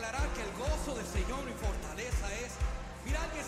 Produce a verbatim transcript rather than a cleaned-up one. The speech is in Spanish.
declarar que el gozo del Señor mi fortaleza es. Mira que